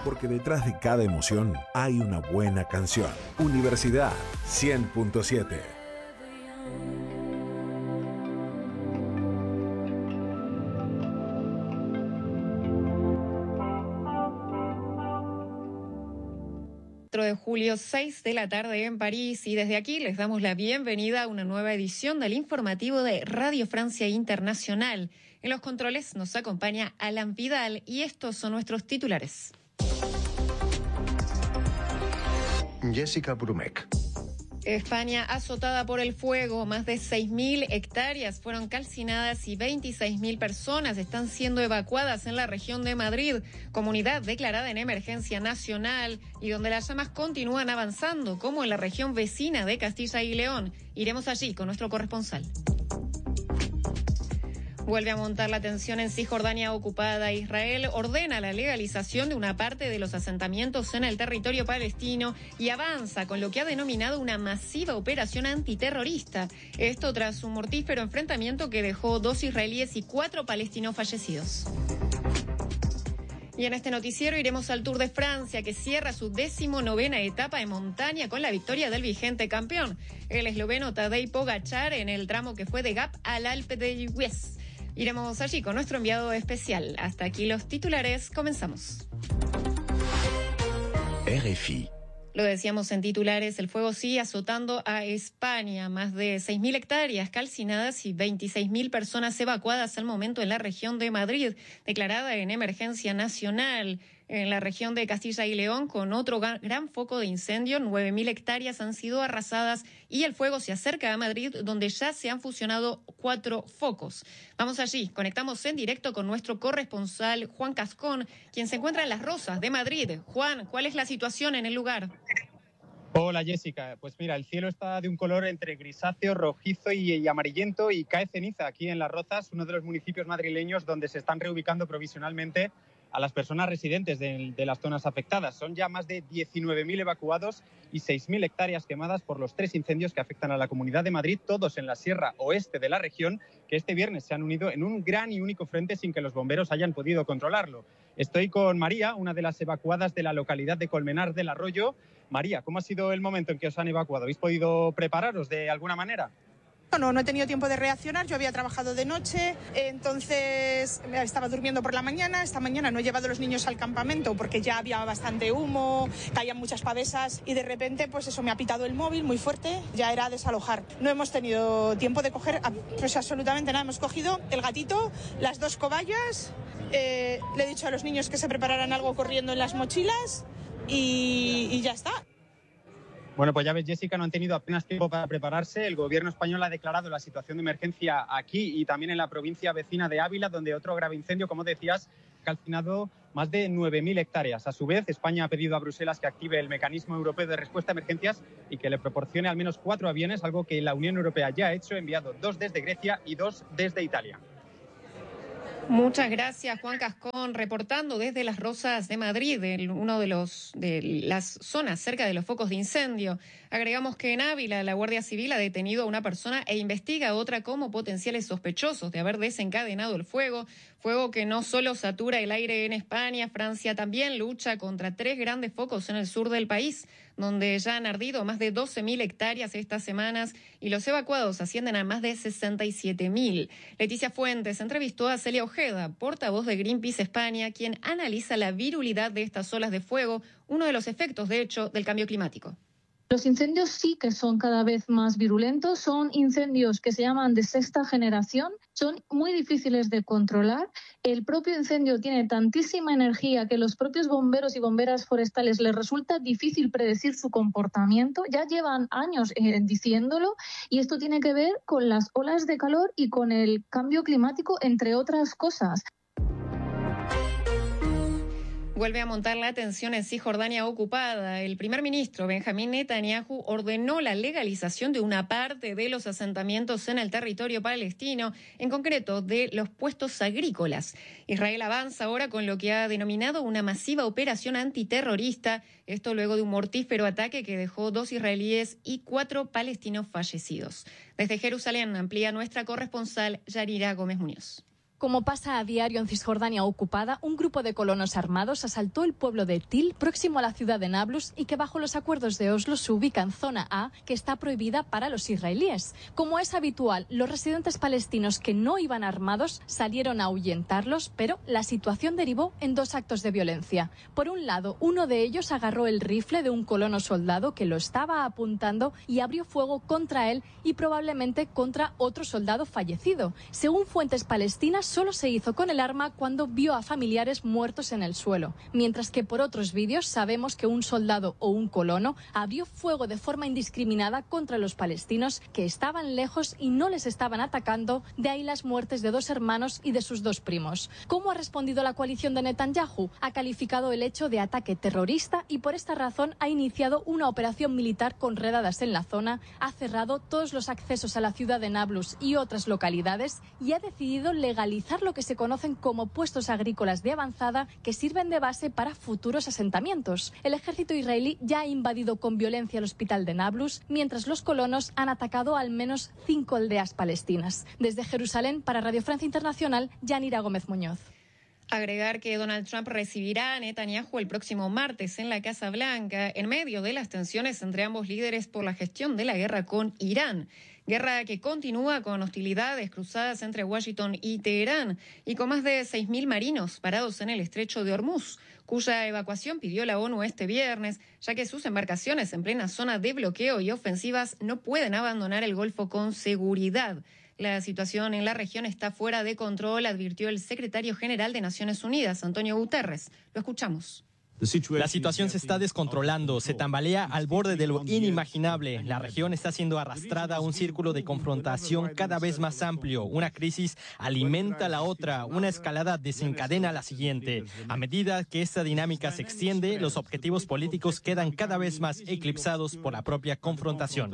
porque detrás de cada emoción hay una buena canción. Universidad 100.7. De julio, 6 de la tarde en París, y desde aquí les damos la bienvenida a una nueva edición del informativo de Radio Francia Internacional. En los controles nos acompaña Alan Vidal y estos son nuestros titulares. Jessica Brumek. España azotada por el fuego, más de 6.000 hectáreas fueron calcinadas y 26.000 personas están siendo evacuadas en la región de Madrid, comunidad declarada en emergencia nacional y donde las llamas continúan avanzando, como en la región vecina de Castilla y León. Iremos allí con nuestro corresponsal. Vuelve a montar la tensión en Cisjordania ocupada. Israel ordena la legalización de una parte de los asentamientos en el territorio palestino y avanza con lo que ha denominado una masiva operación antiterrorista. Esto tras un mortífero enfrentamiento que dejó 2 israelíes y 4 palestinos fallecidos. Y en este noticiero iremos al Tour de Francia, que cierra su 19ª etapa de montaña con la victoria del vigente campeón, el esloveno Tadej Pogačar, en el tramo que fue de Gap al Alpe d'Huez. Iremos allí con nuestro enviado especial. Hasta aquí los titulares, comenzamos. RFI. Lo decíamos en titulares, el fuego sigue azotando a España. Más de 6.000 hectáreas calcinadas y 26.000 personas evacuadas al momento en la región de Madrid, declarada en emergencia nacional. En la región de Castilla y León, con otro gran foco de incendio, 9.000 hectáreas han sido arrasadas y el fuego se acerca a Madrid, donde ya se han fusionado 4 focos. Vamos allí, conectamos en directo con nuestro corresponsal Juan Cascón, quien se encuentra en Las Rozas de Madrid. Juan, ¿cuál es la situación en el lugar? Hola Jessica, pues mira, el cielo está de un color entre grisáceo, rojizo y amarillento y cae ceniza aquí en Las Rozas, uno de los municipios madrileños donde se están reubicando provisionalmente a las personas residentes de las zonas afectadas. Son ya más de 19.000 evacuados y 6.000 hectáreas quemadas por los 3 incendios que afectan a la Comunidad de Madrid, todos en la sierra oeste de la región, que este viernes se han unido en un gran y único frente sin que los bomberos hayan podido controlarlo. Estoy con María, una de las evacuadas de la localidad de Colmenar del Arroyo. María, ¿cómo ha sido el momento en que os han evacuado? ¿Habéis podido prepararos de alguna manera? No he tenido tiempo de reaccionar, yo había trabajado de noche, entonces estaba durmiendo por la mañana. Esta mañana no he llevado a los niños al campamento porque ya había bastante humo, caían muchas pavesas y de repente pues eso, me ha pitado el móvil muy fuerte, ya era desalojar. No hemos tenido tiempo de coger pues absolutamente nada, hemos cogido el gatito, las 2 cobayas, le he dicho a los niños que se prepararan algo corriendo en las mochilas y ya está. Bueno, pues ya ves, Jessica, no han tenido apenas tiempo para prepararse. El gobierno español ha declarado la situación de emergencia aquí y también en la provincia vecina de Ávila, donde otro grave incendio, como decías, ha calcinado más de 9.000 hectáreas. A su vez, España ha pedido a Bruselas que active el mecanismo europeo de respuesta a emergencias y que le proporcione al menos 4 aviones, algo que la Unión Europea ya ha hecho, enviado 2 desde Grecia y 2 desde Italia. Muchas gracias, Juan Cascón, reportando desde Las Rozas de Madrid, uno de las zonas cerca de los focos de incendio. Agregamos que en Ávila la Guardia Civil ha detenido a una persona e investiga a otra como potenciales sospechosos de haber desencadenado el fuego que no solo satura el aire en España. Francia también lucha contra 3 grandes focos en el sur del país, donde ya han ardido más de 12.000 hectáreas estas semanas y los evacuados ascienden a más de 67.000. Leticia Fuentes entrevistó a Celia Ojeda, portavoz de Greenpeace España, quien analiza la virulidad de estas olas de fuego, uno de los efectos, de hecho, del cambio climático. Los incendios sí que son cada vez más virulentos, son incendios que se llaman de 6ª generación, son muy difíciles de controlar. El propio incendio tiene tantísima energía que los propios bomberos y bomberas forestales les resulta difícil predecir su comportamiento. Ya llevan años diciéndolo y esto tiene que ver con las olas de calor y con el cambio climático, entre otras cosas. Vuelve a montar la tensión en Cisjordania ocupada. El primer ministro Benjamín Netanyahu ordenó la legalización de una parte de los asentamientos en el territorio palestino, en concreto de los puestos agrícolas. Israel avanza ahora con lo que ha denominado una masiva operación antiterrorista, esto luego de un mortífero ataque que dejó 2 israelíes y 4 palestinos fallecidos. Desde Jerusalén amplía nuestra corresponsal Yarira Gómez Muñoz. Como pasa a diario en Cisjordania ocupada, un grupo de colonos armados asaltó el pueblo de Til, próximo a la ciudad de Nablus, y que bajo los acuerdos de Oslo se ubica en zona A, que está prohibida para los israelíes. Como es habitual, los residentes palestinos que no iban armados salieron a ahuyentarlos, pero la situación derivó en 2 actos de violencia. Por un lado, uno de ellos agarró el rifle de un colono soldado que lo estaba apuntando y abrió fuego contra él y probablemente contra otro soldado fallecido. Según fuentes palestinas, solo se hizo con el arma cuando vio a familiares muertos en el suelo, mientras que por otros vídeos sabemos que un soldado o un colono abrió fuego de forma indiscriminada contra los palestinos que estaban lejos y no les estaban atacando, de ahí las muertes de 2 hermanos y de sus 2 primos. ¿Cómo ha respondido la coalición de Netanyahu? Ha calificado el hecho de ataque terrorista y por esta razón ha iniciado una operación militar con redadas en la zona, ha cerrado todos los accesos a la ciudad de Nablus y otras localidades y ha decidido legalizar lo que se conocen como puestos agrícolas de avanzada que sirven de base para futuros asentamientos. El ejército israelí ya ha invadido con violencia el hospital de Nablus, mientras los colonos han atacado al menos 5 aldeas palestinas. Desde Jerusalén, para Radio Francia Internacional, Yanira Gómez Muñoz. Agregar que Donald Trump recibirá a Netanyahu el próximo martes en la Casa Blanca, en medio de las tensiones entre ambos líderes por la gestión de la guerra con Irán. Guerra que continúa con hostilidades cruzadas entre Washington y Teherán y con más de 6.000 marinos parados en el estrecho de Hormuz, cuya evacuación pidió la ONU este viernes, ya que sus embarcaciones en plena zona de bloqueo y ofensivas no pueden abandonar el Golfo con seguridad. La situación en la región está fuera de control, advirtió el secretario general de Naciones Unidas, Antonio Guterres. Lo escuchamos. La situación se está descontrolando, se tambalea al borde de lo inimaginable. La región está siendo arrastrada a un círculo de confrontación cada vez más amplio. Una crisis alimenta a la otra, una escalada desencadena la siguiente. A medida que esta dinámica se extiende, los objetivos políticos quedan cada vez más eclipsados por la propia confrontación.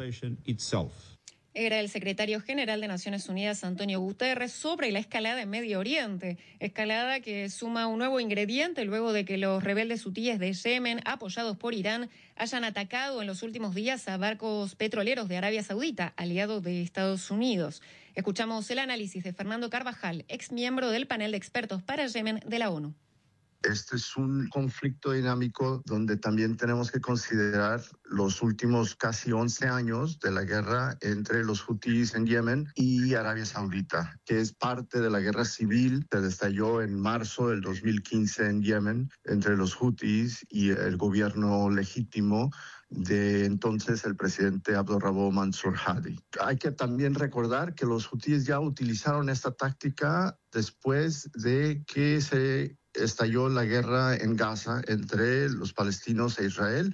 Era el secretario general de Naciones Unidas, Antonio Guterres, sobre la escalada en Medio Oriente. Escalada que suma un nuevo ingrediente luego de que los rebeldes hutíes de Yemen, apoyados por Irán, hayan atacado en los últimos días a barcos petroleros de Arabia Saudita, aliado de Estados Unidos. Escuchamos el análisis de Fernando Carvajal, ex miembro del panel de expertos para Yemen de la ONU. Este es un conflicto dinámico donde también tenemos que considerar los últimos casi 11 años de la guerra entre los hutíes en Yemen y Arabia Saudita, que es parte de la guerra civil que estalló en marzo del 2015 en Yemen entre los hutíes y el gobierno legítimo de entonces el presidente Abdurrahman Mansur Hadi. Hay que también recordar que los hutíes ya utilizaron esta táctica después de que se estalló la guerra en Gaza entre los palestinos e Israel,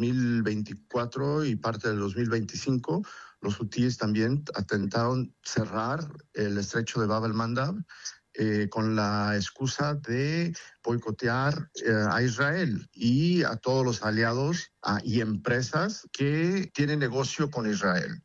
2024 y parte del 2025. Los hutíes también intentaron cerrar el estrecho de Bab el-Mandab con la excusa de boicotear a Israel y a todos los aliados y empresas que tienen negocio con Israel.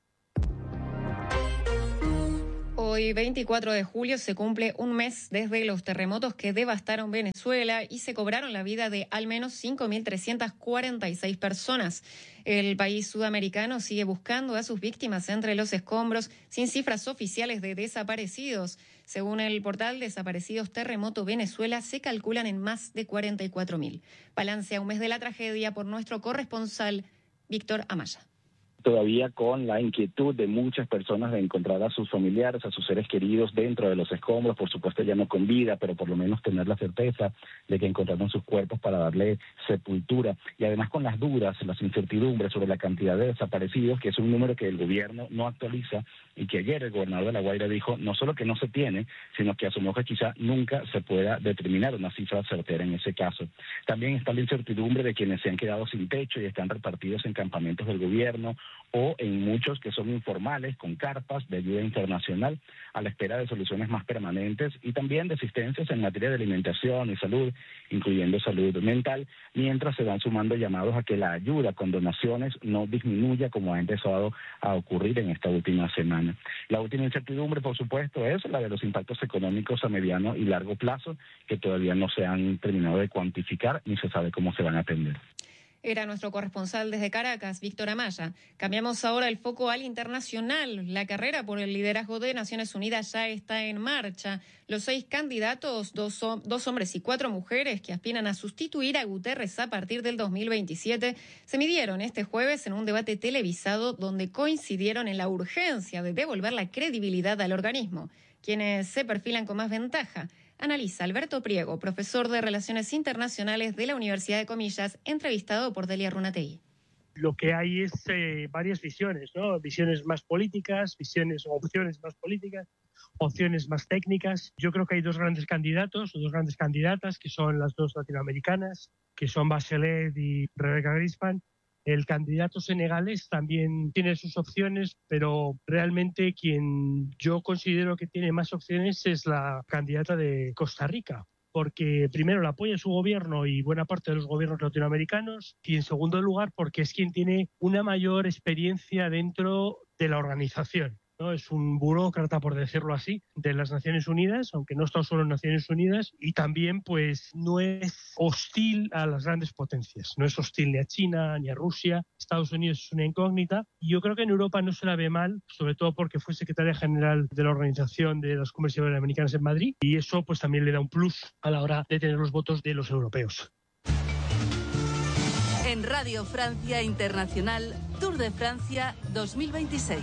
Hoy, 24 de julio, se cumple un mes desde los terremotos que devastaron Venezuela y se cobraron la vida de al menos 5.346 personas. El país sudamericano sigue buscando a sus víctimas entre los escombros, sin cifras oficiales de desaparecidos. Según el portal Desaparecidos Terremoto Venezuela, se calculan en más de 44.000. Balance a un mes de la tragedia por nuestro corresponsal, Víctor Amaya. Todavía con la inquietud de muchas personas de encontrar a sus familiares, a sus seres queridos dentro de los escombros, por supuesto ya no con vida, pero por lo menos tener la certeza de que encontraron sus cuerpos para darle sepultura. Y además con las dudas, las incertidumbres sobre la cantidad de desaparecidos, que es un número que el gobierno no actualiza y que ayer el gobernador de La Guaira dijo no solo que no se tiene, sino que asumió que quizá nunca se pueda determinar una cifra certera en ese caso. También está la incertidumbre de quienes se han quedado sin techo y están repartidos en campamentos del gobierno o en muchos que son informales, con carpas de ayuda internacional, a la espera de soluciones más permanentes y también de asistencias en materia de alimentación y salud, incluyendo salud mental, mientras se van sumando llamados a que la ayuda con donaciones no disminuya como ha empezado a ocurrir en esta última semana. La última incertidumbre, por supuesto, es la de los impactos económicos a mediano y largo plazo, que todavía no se han terminado de cuantificar ni se sabe cómo se van a atender. Era nuestro corresponsal desde Caracas, Víctor Amaya. Cambiamos ahora el foco al internacional. La carrera por el liderazgo de Naciones Unidas ya está en marcha. Los 6 candidatos, dos hombres y 4 mujeres que aspiran a sustituir a Guterres a partir del 2027, se midieron este jueves en un debate televisado donde coincidieron en la urgencia de devolver la credibilidad al organismo. Quienes se perfilan con más ventaja. Analiza Alberto Priego, profesor de Relaciones Internacionales de la Universidad de Comillas, entrevistado por Delia Runategui. Lo que hay es varias visiones, ¿no? Visiones más políticas, opciones más políticas, opciones más técnicas. Yo creo que hay 2 grandes candidatos o 2 grandes candidatas, que son las 2 latinoamericanas, que son Bachelet y Rebecca Grispan. El candidato senegalés también tiene sus opciones, pero realmente quien yo considero que tiene más opciones es la candidata de Costa Rica, porque primero la apoya su gobierno y buena parte de los gobiernos latinoamericanos, y en segundo lugar porque es quien tiene una mayor experiencia dentro de la organización, ¿no? Es un burócrata, por decirlo así, de las Naciones Unidas, aunque no está solo en Naciones Unidas, y también pues no es hostil a las grandes potencias, no es hostil ni a China ni a Rusia. Estados Unidos es una incógnita y yo creo que en Europa no se la ve mal, sobre todo porque fue secretaria general de la Organización de las Cumbres Iberoamericanas en Madrid, y eso pues también le da un plus a la hora de tener los votos de los europeos. En Radio Francia Internacional, Tour de Francia 2026.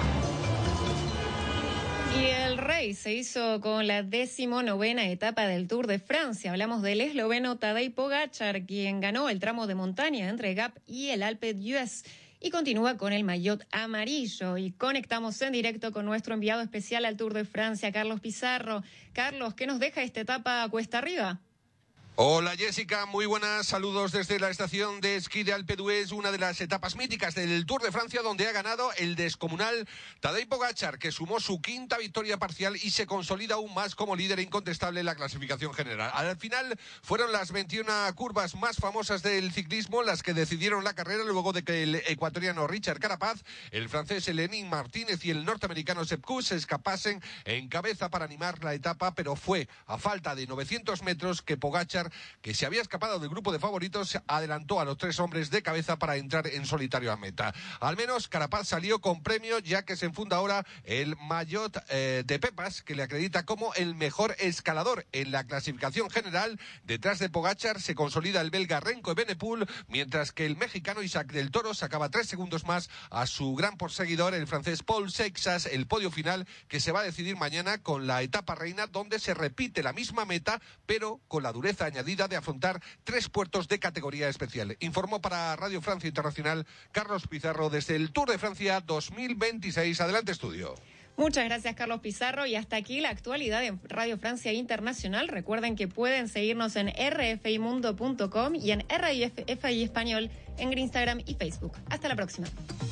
Y el rey se hizo con la 19ª etapa del Tour de Francia. Hablamos del esloveno Tadej Pogačar, quien ganó el tramo de montaña entre Gap y el Alpe d'Huez y continúa con el maillot amarillo. Y conectamos en directo con nuestro enviado especial al Tour de Francia, Carlos Pizarro. Carlos, ¿qué nos deja esta etapa cuesta arriba? Hola Jessica, muy buenas, saludos desde la estación de esquí de Alpe d'Huez, una de las etapas míticas del Tour de Francia donde ha ganado el descomunal Tadej Pogačar, que sumó su 5ª victoria parcial y se consolida aún más como líder incontestable en la clasificación general. Al final fueron las 21 curvas más famosas del ciclismo las que decidieron la carrera luego de que el ecuatoriano Richard Carapaz, el francés Hélène Martínez y el norteamericano Sepp Kuss se escapasen en cabeza para animar la etapa, pero fue a falta de 900 metros que Pogačar, que se había escapado del grupo de favoritos, adelantó a los 3 hombres de cabeza para entrar en solitario a meta. Al menos Carapaz salió con premio, ya que se enfunda ahora el maillot de Pepas, que le acredita como el mejor escalador en la clasificación general. Detrás de Pogačar se consolida el belga Renko Evenepoel, mientras que el mexicano Isaac del Toro sacaba 3 segundos más a su gran perseguidor, el francés Paul Seixas. El podio final que se va a decidir mañana con la etapa reina, donde se repite la misma meta, pero con la dureza añadida de afrontar 3 puertos de categoría especial. Informó para Radio Francia Internacional Carlos Pizarro desde el Tour de Francia 2026. Adelante, estudio. Muchas gracias, Carlos Pizarro. Y hasta aquí la actualidad de Radio Francia Internacional. Recuerden que pueden seguirnos en rfimundo.com y en RFI Español en Instagram y Facebook. Hasta la próxima.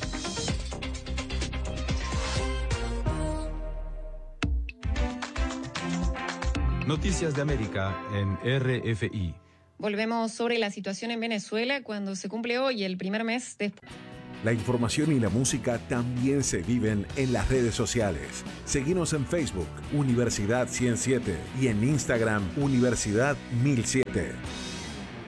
Noticias de América en RFI. Volvemos sobre la situación en Venezuela cuando se cumple hoy el primer mes de... La información y la música también se viven en las redes sociales. Seguinos en Facebook, Universidad 107, y en Instagram, Universidad 1007.